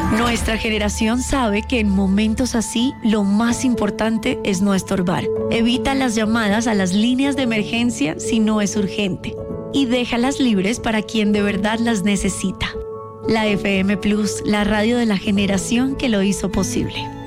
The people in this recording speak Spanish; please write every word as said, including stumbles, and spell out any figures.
Nuestra generación sabe que en momentos así lo más importante es no estorbar. Evita las llamadas a las líneas de emergencia si no es urgente y déjalas libres para quien de verdad las necesita. La F M Plus, la radio de la generación que lo hizo posible.